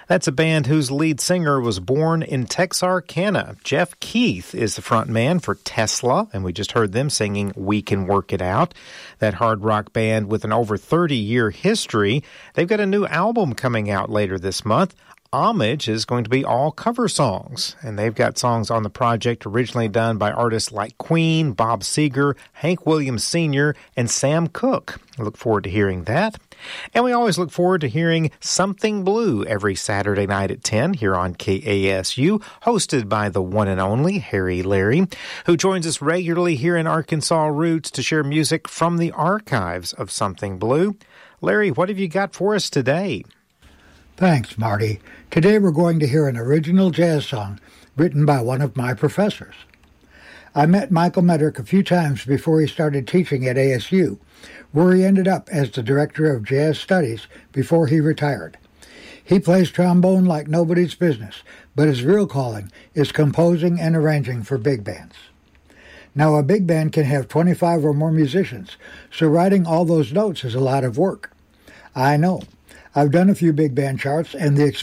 That's a band whose lead singer was born in Texarkana. Jeff Keith is the front man for Tesla, and we just heard them singing We Can Work It Out. That hard rock band with an over 30-year history. They've got a new album coming out later this month. Homage is going to be all cover songs, and they've got songs on the project originally done by artists like Queen, Bob Seger, Hank Williams Sr., and Sam Cooke. I look forward to hearing that. And we always look forward to hearing Something Blue every Saturday night at 10 here on KASU, hosted by the one and only Harry Larry, who joins us regularly here in Arkansas Roots to share music from the archives of Something Blue. Larry, what have you got for us today? Thanks, Marty. Today we're going to hear an original jazz song written by one of my professors. I met Michael Medrick a few times before he started teaching at ASU, where he ended up as the director of jazz studies before he retired. He plays trombone like nobody's business, but his real calling is composing and arranging for big bands. Now, a big band can have 25 or more musicians, so writing all those notes is a lot of work. I know. I've done a few big band charts, and the